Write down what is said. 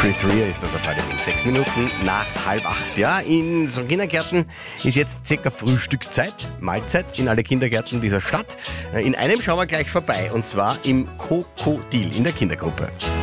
Chris Rea ist das auf Radio Wien. 6 Minuten nach 7:30. Ja, in so Kindergärten ist jetzt circa Frühstückszeit, Mahlzeit in alle Kindergärten dieser Stadt. In einem schauen wir gleich vorbei, und zwar im Krokodil in der Kindergruppe.